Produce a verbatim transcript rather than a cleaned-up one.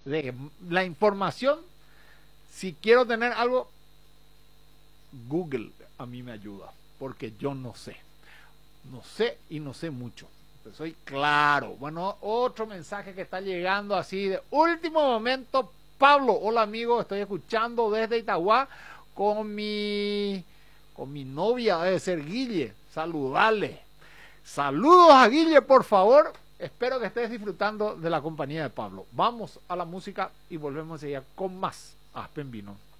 de la información. Si quiero tener algo, Google a mí me ayuda, porque yo no sé. No sé y no sé mucho. Pues soy claro. Bueno, otro mensaje que está llegando así de último momento. Pablo, hola amigo, estoy escuchando desde Itagua con mi con mi novia, debe ser Guille. Saludale. Saludos a Guille, por favor. Espero que estés disfrutando de la compañía de Pablo. Vamos a la música y volvemos allá con más Aspen Vino.